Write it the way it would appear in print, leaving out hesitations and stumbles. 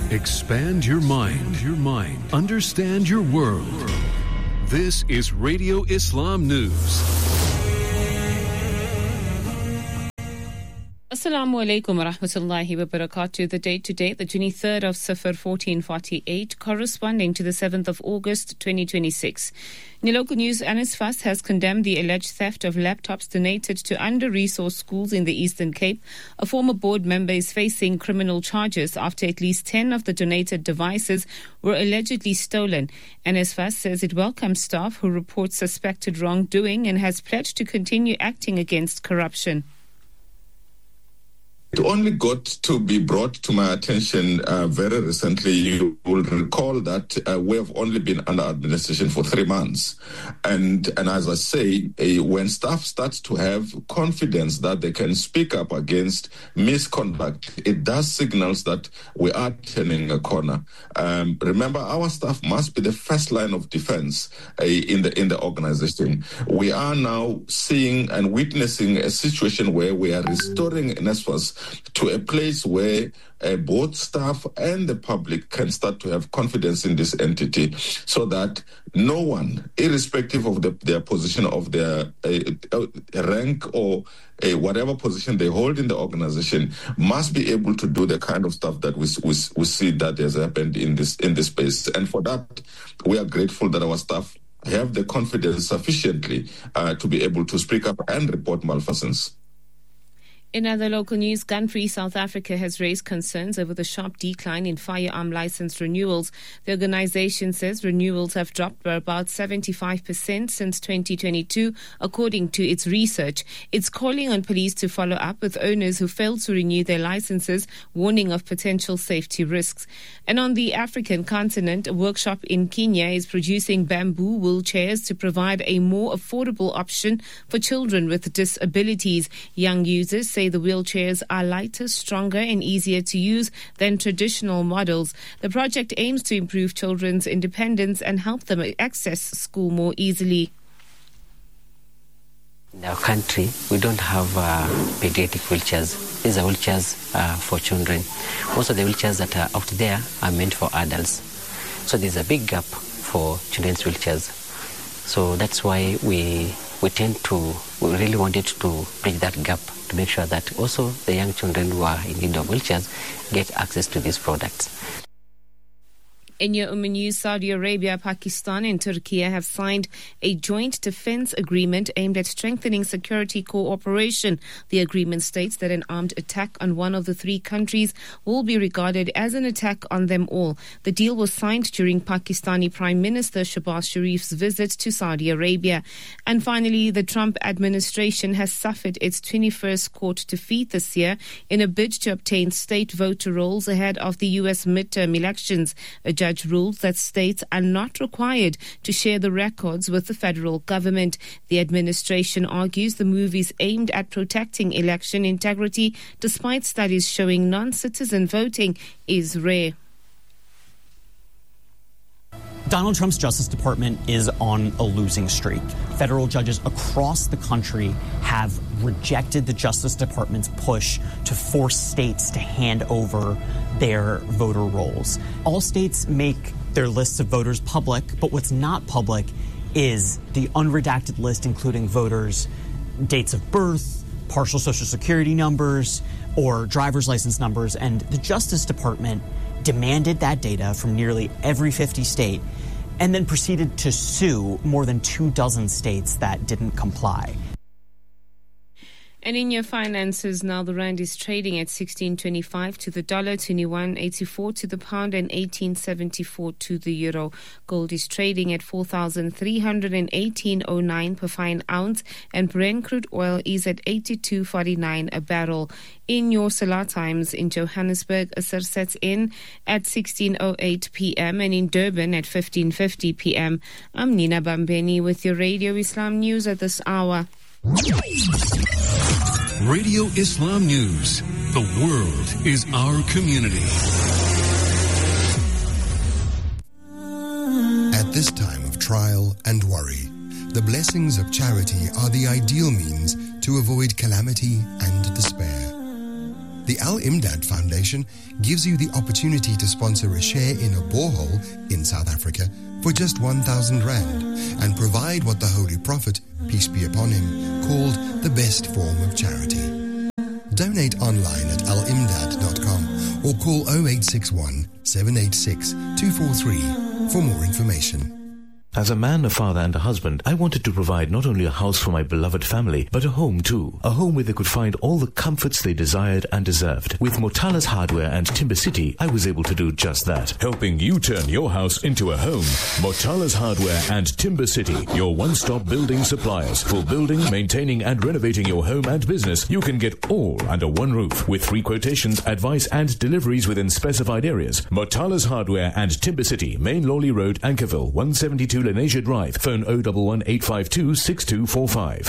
Expand your mind. Understand your world. This is Radio Islam News. Assalamu alaikum wa rahmatullahi wa barakatuh. The date today, the 23rd of Safar 1448, corresponding to the 7th of August 2026. In local news, NSFAS has condemned the alleged theft of laptops donated to under-resourced schools in the Eastern Cape. A former board member is facing criminal charges after at least 10 of the donated devices were allegedly stolen. NSFAS says it welcomes staff who report suspected wrongdoing and has pledged to continue acting against corruption. It only got to be brought to my attention very recently. You will recall that we have only been under administration for 3 months. And as I say, when staff starts to have confidence that they can speak up against misconduct, it does signals that we are turning a corner. Remember, our staff must be the first line of defense in the organization. We are now seeing and witnessing a situation where we are restoring NSFAS to a place where both staff and the public can start to have confidence in this entity, so that no one, irrespective of their position, of their rank or whatever position they hold in the organization, must be able to do the kind of stuff that we see that has happened in this space. And for that, we are grateful that our staff have the confidence sufficiently to be able to speak up and report malfeasance. In other local news, Gun Free South Africa has raised concerns over the sharp decline in firearm license renewals. The organisation says renewals have dropped by about 75% since 2022, according to its research. It's calling on police to follow up with owners who fail to renew their licenses, warning of potential safety risks. And on the African continent, a workshop in Kenya is producing bamboo wheelchairs to provide a more affordable option for children with disabilities. Young users say the wheelchairs are lighter, stronger and easier to use than traditional models. The project aims to improve children's independence and help them access school more easily. In our country, we don't have pediatric wheelchairs. These are wheelchairs for children. Most of the wheelchairs that are out there are meant for adults. So there's a big gap for children's wheelchairs. So that's why we really wanted to bridge that gap to make sure that also the young children who are in need of wheelchairs get access to these products. In your news, Saudi Arabia, Pakistan and Turkey have signed a joint defense agreement aimed at strengthening security cooperation. The agreement states that an armed attack on one of the three countries will be regarded as an attack on them all. The deal was signed during Pakistani Prime Minister Shehbaz Sharif's visit to Saudi Arabia. And finally, the Trump administration has suffered its 21st court defeat this year in a bid to obtain state voter rolls ahead of the U.S. midterm elections. A judge ruled that states are not required to share the records with the federal government. The administration argues the move is aimed at protecting election integrity, despite studies showing non-citizen voting is rare. Donald Trump's Justice Department is on a losing streak. Federal judges across the country have rejected the Justice Department's push to force states to hand over their voter rolls. All states make their lists of voters public, but what's not public is the unredacted list, including voters' dates of birth, partial Social Security numbers, or driver's license numbers. And the Justice Department demanded that data from nearly every 50 state and then proceeded to sue more than 24 states that didn't comply. And in your finances now, the rand is trading at 16.25 to the dollar, 21.84 to the pound and 18.74 to the euro. Gold is trading at 4,318.09 per fine ounce, and Brent crude oil is at 82.49 a barrel. In your Salah times in Johannesburg, Asr sets in at 16:08 p.m. and in Durban at 15:50 p.m. I'm Nina Bambeni with your Radio Islam News at this hour. Radio Islam News. The world is our community. At this time of trial and worry, the blessings of charity are the ideal means to avoid calamity and despair. The Al Imdad Foundation gives you the opportunity to sponsor a share in a borehole in South Africa for just 1,000 rand and provide what the Holy Prophet, peace be upon him, called the best form of charity. Donate online at alimdad.com or call 0861 786 243 for more information. As a man, a father and a husband, I wanted to provide not only a house for my beloved family, but a home too. A home where they could find all the comforts they desired and deserved. With Motala's Hardware and Timber City, I was able to do just that. Helping you turn your house into a home. Motala's Hardware and Timber City, your one-stop building suppliers. For building, maintaining and renovating your home and business, you can get all under one roof. With free quotations, advice and deliveries within specified areas. Motala's Hardware and Timber City, Main Lawley Road, Ankerville, 172 Lenasia Drive. Phone 011 852 6245.